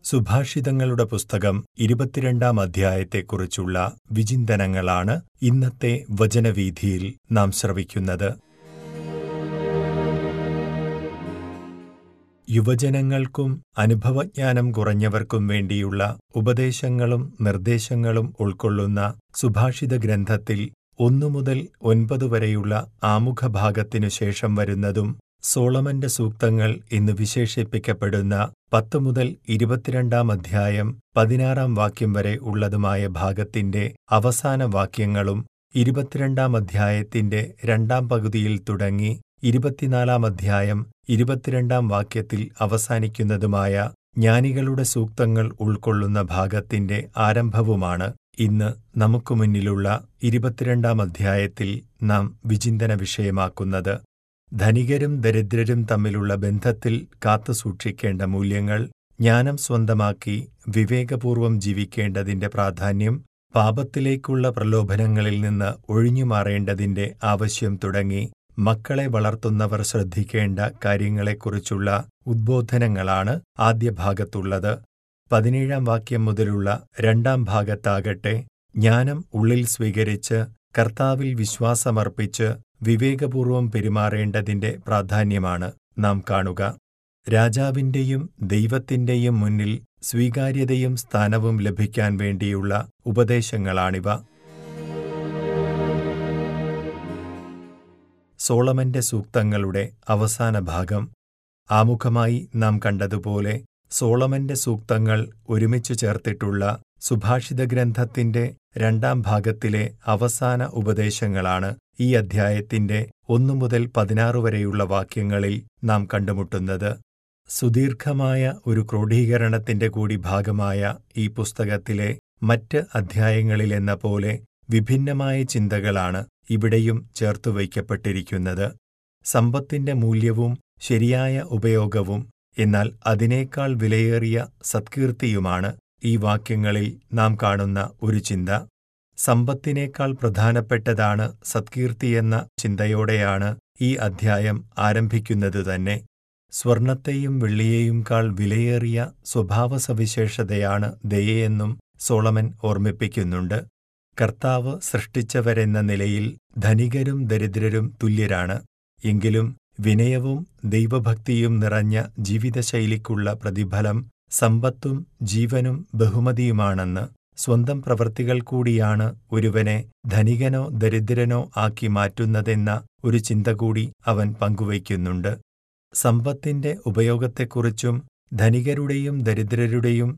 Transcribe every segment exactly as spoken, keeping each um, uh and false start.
സുഭാഷിതങ്ങളുടെ പുസ്തകം ഇരുപത്തിരണ്ടാം അധ്യായത്തെക്കുറിച്ചുള്ള വിചിന്തനങ്ങളാണ് ഇന്നത്തെ വചനവീഥിയിൽ നാം ശ്രവിക്കുന്നത്. യുവജനങ്ങൾക്കും അനുഭവജ്ഞാനം കുറഞ്ഞവർക്കും വേണ്ടിയുള്ള ഉപദേശങ്ങളും നിർദ്ദേശങ്ങളും ഉൾക്കൊള്ളുന്ന സുഭാഷിത ഗ്രന്ഥത്തിൽ ഒന്നു മുതൽ ഒൻപത് വരെയുള്ള ആമുഖഭാഗത്തിനു ശേഷം വരുന്നതും സോളമന്റെ സൂക്തങ്ങൾ എന്ന് വിശേഷിപ്പിക്കപ്പെടുന്ന പത്ത് മുതൽ ഇരുപത്തിരണ്ടാം അധ്യായം പതിനാറാം വാക്യം വരെ ഉള്ളതുമായ ഭാഗത്തിന്റെ അവസാന വാക്യങ്ങളും ഇരുപത്തിരണ്ടാം അധ്യായത്തിന്റെ രണ്ടാം പകുതിയിൽ തുടങ്ങി ഇരുപത്തിനാലാം അധ്യായം ഇരുപത്തിരണ്ടാം വാക്യത്തിൽ അവസാനിക്കുന്നതുമായ ജ്ഞാനികളുടെ സൂക്തങ്ങൾ ഉൾക്കൊള്ളുന്ന ഭാഗത്തിന്റെ ആരംഭവുമാണ് ഇന്ന് നമുക്കു മുന്നിലുള്ള ഇരുപത്തിരണ്ടാം അധ്യായത്തിൽ നാം വിചിന്തന വിഷയമാക്കുന്നത്. ധനികരും ദരിദ്രരും തമ്മിലുള്ള ബന്ധത്തിൽ കാത്തുസൂക്ഷിക്കേണ്ട മൂല്യങ്ങൾ, ജ്ഞാനം സ്വന്തമാക്കി വിവേകപൂർവം ജീവിക്കേണ്ടതിന്റെ പ്രാധാന്യം, പാപത്തിലേക്കുള്ള പ്രലോഭനങ്ങളിൽ നിന്ന് ഒഴിഞ്ഞുമാറേണ്ടതിന്റെ ആവശ്യം തുടങ്ങി മക്കളെ വളർത്തുന്നവർ ശ്രദ്ധിക്കേണ്ട കാര്യങ്ങളെക്കുറിച്ചുള്ള ഉദ്ബോധനങ്ങളാണ് ആദ്യ ഭാഗത്തുള്ളത്. പതിനേഴാം വാക്യം മുതലുള്ള രണ്ടാം ഭാഗത്താകട്ടെ ജ്ഞാനം ഉള്ളിൽ സ്വീകരിച്ച് കർത്താവിൽ വിശ്വാസമർപ്പിച്ച് വിവേകപൂർവം പെരുമാറേണ്ടതിന്റെ പ്രാധാന്യമാണ് നാം കാണുക. രാജാവിന്റെയും ദൈവത്തിന്റെയും മുന്നിൽ സ്വീകാര്യതയും സ്ഥാനവും ലഭിക്കാൻ വേണ്ടിയുള്ള ഉപദേശങ്ങളാണിവ. സോളമന്റെ സൂക്തങ്ങളുടെ അവസാന ഭാഗം. ആമുഖമായി നാം കണ്ടതുപോലെ സോളമന്റെ സൂക്തങ്ങൾ ഒരുമിച്ചു ചേർത്തിട്ടുള്ള സുഭാഷിത ഗ്രന്ഥത്തിന്റെ രണ്ടാം ഭാഗത്തിലെ അവസാന ഉപദേശങ്ങളാണ് ഈ അധ്യായത്തിന്റെ ഒന്നു മുതൽ പതിനാറ് വരെയുള്ള വാക്യങ്ങളിൽ നാം കണ്ടുമുട്ടുന്നത്. സുദീർഘമായ ഒരു ക്രോഡീകരണത്തിന്റെ കൂടി ഭാഗമായ ഈ പുസ്തകത്തിലെ മറ്റ് അധ്യായങ്ങളിലെന്ന പോലെ വിഭിന്നമായ ചിന്തകളാണ് ഇവിടെയും ചേർത്തുവയ്ക്കപ്പെട്ടിരിക്കുന്നത്. സമ്പത്തിന്റെ മൂല്യവും ശരിയായ ഉപയോഗവും, എന്നാൽ അതിനേക്കാൾ വിലയേറിയ സത്കീർത്തിയുമാണ് ഈ വാക്യങ്ങളിൽ നാം കാണുന്ന ഒരു ചിന്ത. സമ്പത്തിനേക്കാൾ പ്രധാനപ്പെട്ടതാണ് സത്കീർത്തിയെന്ന ചിന്തയോടെയാണ് ഈ അധ്യായം ആരംഭിക്കുന്നത് തന്നെ. സ്വർണത്തെയും വെള്ളിയെയും കാൾ വിലയേറിയ സ്വഭാവസവിശേഷതയാണ് ദയയെന്നും സോളമൻ ഓർമ്മിപ്പിക്കുന്നുണ്ട്. കർത്താവ് സൃഷ്ടിച്ചവരെന്ന നിലയിൽ ധനികരും ദരിദ്രരും തുല്യരാണ്. എങ്കിലും വിനയവും ദൈവഭക്തിയും നിറഞ്ഞ ജീവിതശൈലിക്കുള്ള പ്രതിഫലം സമ്പത്തും ജീവനും ബഹുമതിയുമാണെന്ന്, സ്വന്തം പ്രവൃത്തികൾ കൂടിയാണ് ഒരുവനെ ധനികനോ ദരിദ്രനോ ആക്കി മാറ്റുന്നതെന്ന ഒരു ചിന്ത കൂടി അവൻ പങ്കുവയ്ക്കുന്നുണ്ട്. സമ്പത്തിന്റെ ഉപയോഗത്തെക്കുറിച്ചും ധനികരുടെയും ദരിദ്രരുടെയും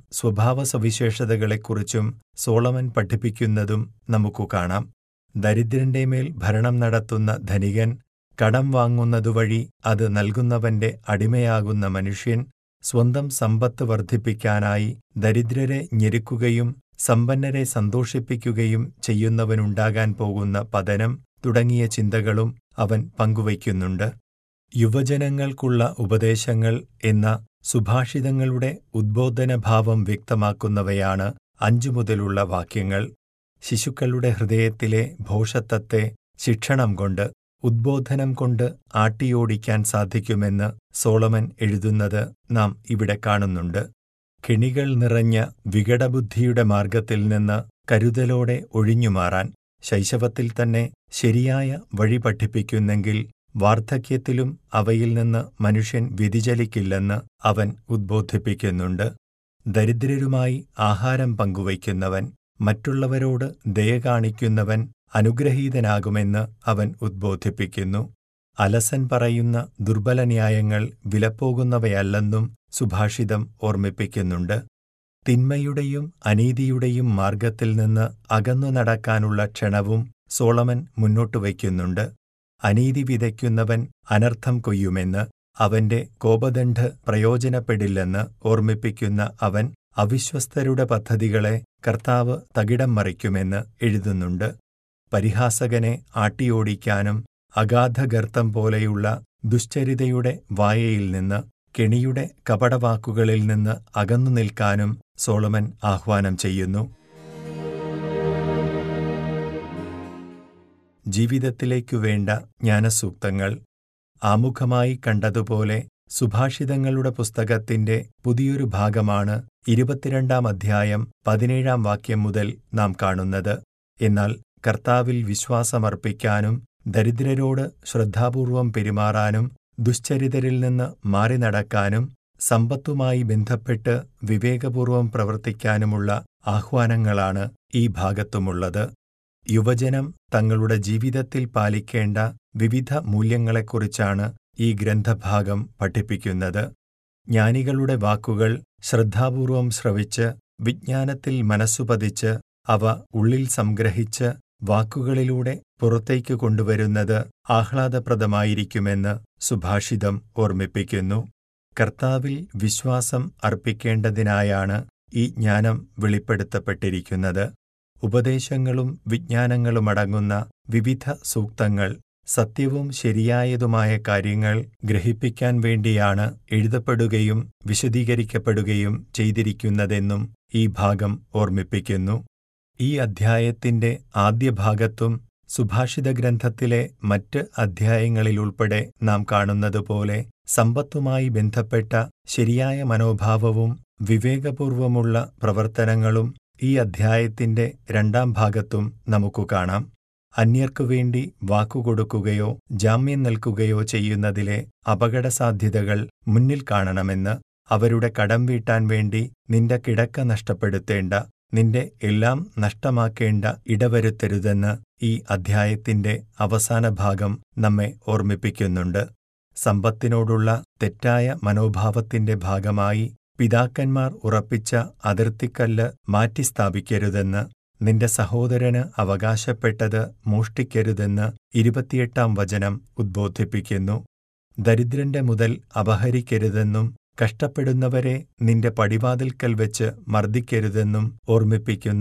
സ്വഭാവസവിശേഷതകളെക്കുറിച്ചും സോളമൻ പഠിപ്പിക്കുന്നതും നമുക്കു കാണാം. ദരിദ്രന്റെ മേൽ ഭരണം നടത്തുന്ന ധനികൻ, കടം വാങ്ങുന്നതുവഴി അത് നൽകുന്നവന്റെ അടിമയാകുന്ന മനുഷ്യൻ, സ്വന്തം സമ്പത്ത് വർദ്ധിപ്പിക്കാനായി ദരിദ്രരെ ഞെരുക്കുകയും സമ്പന്നരെ സന്തോഷിപ്പിക്കുകയും ചെയ്യുന്നവനുണ്ടാകാൻ പോകുന്ന പതനം തുടങ്ങിയ ചിന്തകളും അവൻ പങ്കുവയ്ക്കുന്നുണ്ട്. യുവജനങ്ങൾക്കുള്ള ഉപദേശങ്ങൾ എന്ന സുഭാഷിതങ്ങളുടെ ഉദ്ബോധനഭാവം വ്യക്തമാക്കുന്നവയാണ് അഞ്ചു മുതലുള്ള വാക്യങ്ങൾ. ശിശുക്കളുടെ ഹൃദയത്തിലെ ഭോഷത്തത്തെ ശിക്ഷണം കൊണ്ട്, ഉദ്ബോധനം കൊണ്ട് ആട്ടിയോടിക്കാൻ സാധിക്കുമെന്ന് സോളമൻ എഴുതുന്നത് നാം ഇവിടെ കാണുന്നുണ്ട്. കെണികൾ നിറഞ്ഞ വികടബുദ്ധിയുടെ മാർഗത്തിൽ നിന്ന് കരുതലോടെ ഒഴിഞ്ഞുമാറാൻ ശൈശവത്തിൽ തന്നെ ശരിയായ വഴി പഠിപ്പിക്കുന്നെങ്കിൽ വാർദ്ധക്യത്തിലും അവയിൽ നിന്ന് മനുഷ്യൻ വ്യതിചലിക്കില്ലെന്ന് അവൻ ഉദ്ബോധിപ്പിക്കുന്നുണ്ട്. ദരിദ്രരുമായി ആഹാരം പങ്കുവയ്ക്കുന്നവൻ, മറ്റുള്ളവരോട് ദയ കാണിക്കുന്നവൻ അനുഗ്രഹീതനാകുമെന്ന് അവൻ ഉദ്ബോധിപ്പിക്കുന്നു. അലസൻ പറയുന്ന ദുർബലന്യായങ്ങൾ വിലപ്പോകുന്നവയല്ലെന്നും സുഭാഷിതം ഓർമ്മിപ്പിക്കുന്നുണ്ട്. തിന്മയുടെയും അനീതിയുടെയും മാർഗത്തിൽ നിന്ന് അകന്നു നടക്കാനുള്ള ക്ഷണവും സോളമൻ മുന്നോട്ടുവയ്ക്കുന്നുണ്ട്. അനീതി വിതയ്ക്കുന്നവൻ അനർത്ഥം കൊയ്യുമെന്ന്, അവന്റെ കോപദണ്ഡ് പ്രയോജനപ്പെടില്ലെന്ന് ഓർമ്മിപ്പിക്കുന്ന അവൻ അവിശ്വസ്തരുടെ പദ്ധതികളെ കർത്താവ് തകിടം മറിക്കുമെന്ന് എഴുതുന്നുണ്ട്. പരിഹാസകനെ ആട്ടിയോടിക്കാനും അഗാധഗർത്തം പോലെയുള്ള ദുശ്ചരിതയുടെ വായയിൽ നിന്ന്, കെണിയുടെ കപടവാക്കുകളിൽ നിന്ന് അകന്നു നിൽക്കാനും സോളമൻ ആഹ്വാനം ചെയ്യുന്നു. ജീവിതത്തിലേക്കു വേണ്ട ജ്ഞാനസൂക്തങ്ങൾ. ആമുഖമായി കണ്ടതുപോലെ സുഭാഷിതങ്ങളുടെ പുസ്തകത്തിന്റെ പുതിയൊരു ഭാഗമാണ് ഇരുപത്തിരണ്ടാം അധ്യായം പതിനേഴാം വാക്യം മുതൽ നാം കാണുന്നത്. എന്നാൽ കർത്താവിൽ വിശ്വാസമർപ്പിക്കാനും ദരിദ്രരോട് ശ്രദ്ധാപൂർവം പെരുമാറാനും ദുശ്ചരിതരിൽ നിന്ന് മാറി നടക്കാനും സമ്പത്തുമായി ബന്ധപ്പെട്ട് വിവേകപൂർവം പ്രവർത്തിക്കാനുമുള്ള ആഹ്വാനങ്ങളാണ് ഈ ഭാഗത്തുമുള്ളത്. യുവജനം തങ്ങളുടെ ജീവിതത്തിൽ പാലിക്കേണ്ട വിവിധ മൂല്യങ്ങളെക്കുറിച്ചാണ് ഈ ഗ്രന്ഥഭാഗം പഠിപ്പിക്കുന്നത്. ജ്ഞാനികളുടെ വാക്കുകൾ ശ്രദ്ധാപൂർവം ശ്രവിച്ച് വിജ്ഞാനത്തിൽ മനസ്സുപതിച്ച് അവ ഉള്ളിൽ സംഗ്രഹിച്ച് വാക്കുകളിലൂടെ പുറത്തേക്കു കൊണ്ടുവരുന്നത് ആഹ്ലാദപ്രദമായിരിക്കുമെന്ന് സുഭാഷിതം ഓർമ്മിപ്പിക്കുന്നു. കർത്താവിൽ വിശ്വാസം അർപ്പിക്കേണ്ടതിനായാണ് ഈ ജ്ഞാനം വെളിപ്പെടുത്തപ്പെട്ടിരിക്കുന്നത്. ഉപദേശങ്ങളും വിജ്ഞാനങ്ങളുമടങ്ങുന്ന വിവിധ സൂക്തങ്ങൾ സത്യവും ശരിയായതുമായ കാര്യങ്ങൾ ഗ്രഹിപ്പിക്കാൻ വേണ്ടിയാണ് എഴുതപ്പെടുകയും വിശദീകരിക്കപ്പെടുകയും ചെയ്തിരിക്കുന്നതെന്നും ഈ ഭാഗം ഓർമ്മിപ്പിക്കുന്നു. ഈ അധ്യായത്തിന്റെ ആദ്യ ഭാഗത്തും സുഭാഷിത ഗ്രന്ഥത്തിലെ മറ്റ് അധ്യായങ്ങളിലുൾപ്പെടെ നാം കാണുന്നതുപോലെ സമ്പത്തുമായി ബന്ധപ്പെട്ട ശരിയായ മനോഭാവവും വിവേകപൂർവമുള്ള പ്രവർത്തനങ്ങളും ഈ അധ്യായത്തിന്റെ രണ്ടാം ഭാഗത്തും നമുക്കു കാണാം. അന്യർക്കുവേണ്ടി വാക്കുകൊടുക്കുകയോ ജാമ്യം നൽകുകയോ ചെയ്യുന്നതിലെ അപകടസാധ്യതകൾ മുന്നിൽ കാണണമെന്ന്, അവരുടെ കടം വീട്ടാൻ വേണ്ടി നിന്റെ കിടക്ക നഷ്ടപ്പെടുത്തേണ്ട, നിന്റെ എല്ലാം നഷ്ടമാക്കേണ്ട ഇടവരുത്തരുതെന്ന് ഈ അധ്യായത്തിന്റെ അവസാന ഭാഗം നമ്മെ ഓർമ്മിപ്പിക്കുന്നുണ്ട്. സമ്പത്തിനോടുള്ള തെറ്റായ മനോഭാവത്തിന്റെ ഭാഗമായി പിതാക്കന്മാർ ഉറപ്പിച്ച അതിർത്തിക്കല്ല് മാറ്റിസ്ഥാപിക്കരുതെന്ന്, നിന്റെ സഹോദരന് അവകാശപ്പെട്ടത് മോഷ്ടിക്കരുതെന്ന് ഇരുപത്തിയെട്ടാം വചനം ഉദ്ബോധിപ്പിക്കുന്നു. ദരിദ്രന്റെ മുതൽ അപഹരിക്കരുതെന്നും കഷ്ടപ്പെടുന്നവരെ നിന്റെ പടിവാതിൽക്കൽ വെച്ച് മർദ്ദിക്കരുതെന്നും ഓർമ്മിപ്പിക്കുന്ന